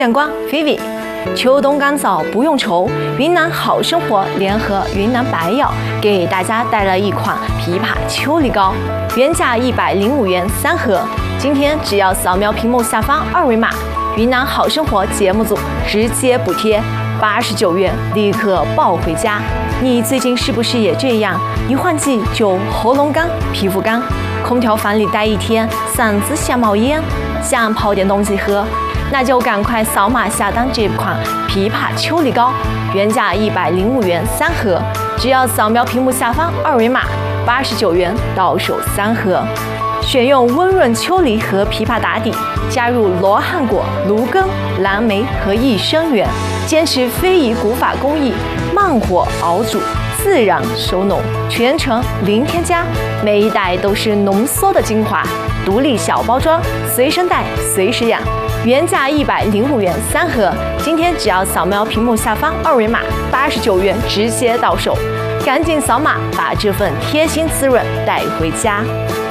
阳光 Vivi， 秋冬干燥不用愁，云南好生活联合云南白药给大家带来一款枇杷秋梨膏，原价105元3盒，今天只要扫描屏幕下方二维码，云南好生活节目组直接补贴89元，立刻抱回家。你最近是不是也这样？一换季就喉咙干、皮肤干，空调房里待一天，嗓子想冒烟，想泡点东西喝。那就赶快扫码下单这款枇杷秋梨膏，原价105元3盒，只要扫描屏幕下方二维码，89元到手3盒。选用温润秋梨和枇杷打底，加入罗汉果、芦根、蓝莓和益生元，坚持非遗古法工艺，慢火熬煮，自然收浓，全程零添加，每一袋都是浓缩的精华，独立小包装，随身带随时养。原价105元3盒，今天只要扫描屏幕下方二维码，89元直接到手，赶紧扫码把这份贴心滋润带回家。